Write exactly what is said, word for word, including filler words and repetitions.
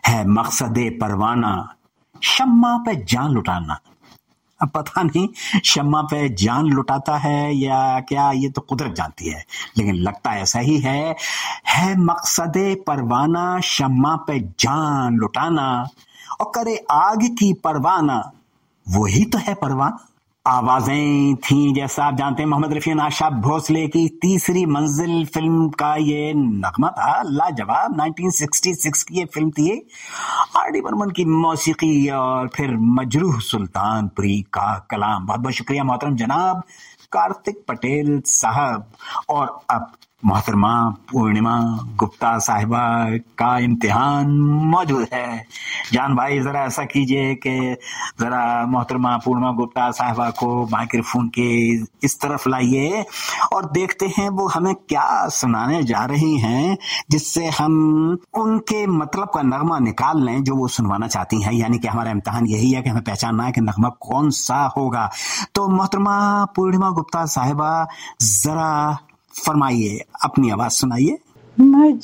ہے مقصد پروانہ شمع پہ جان لٹانا. اب پتہ نہیں شمع پہ جان لٹاتا ہے یا کیا، یہ تو قدرت جانتی ہے، لیکن لگتا ایسا ہی ہے. ہے مقصد پروانہ شمع پہ جان لٹانا، اور کرے آگ کی پروانہ وہی تو ہے پروانہ. آوازیں تھیں، جیسا آپ جانتے ہیں محمد رفیع آشا بھوسلے کی تیسری منزل فلم کا یہ نغمہ تھا، لاجواب. نائنٹین سکسٹی سکس کی یہ فلم تھی. آر ڈی برمن کی موسیقی اور پھر مجروح سلطان پوری کا کلام. بہت بہت شکریہ محترم جناب کارتک پٹیل صاحب. اور اب محترمہ پورنیما گپتا صاحبہ کا امتحان موجود ہے. جان بھائی ذرا ایسا کیجئے کہ ذرا محترمہ پورنیما گپتا صاحبہ کو مائکرو فون کے اس طرف لائیے اور دیکھتے ہیں وہ ہمیں کیا سنانے جا رہی ہیں، جس سے ہم ان کے مطلب کا نغمہ نکال لیں جو وہ سنوانا چاہتی ہیں. یعنی کہ ہمارا امتحان یہی ہے کہ ہمیں پہچاننا ہے کہ نغمہ کون سا ہوگا. تو محترمہ پورنیما گپتا صاحبہ ذرا فرمائیے، اپنی آواز سنائیے.